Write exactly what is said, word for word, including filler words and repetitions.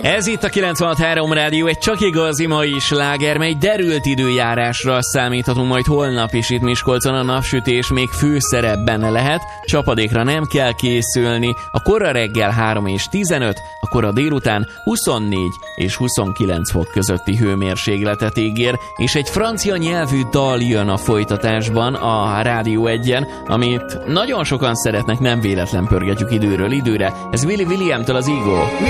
Ez itt a kilencvenhat három Rádió, egy csak igazi mai sláger, mely derült időjárásra számíthatunk majd holnap is itt Miskolcon. A napsütés még főszerepben lehet, csapadékra nem kell készülni, a kora reggel három és tizenöt, a kora délután huszonnégy és huszonkilenc fok közötti hőmérsékletet ígér, és egy francia nyelvű dal jön a folytatásban a Rádió egyen, amit nagyon sokan szeretnek, nem véletlen pörgetjük időről időre. Ez Willy Williamtől az Ego.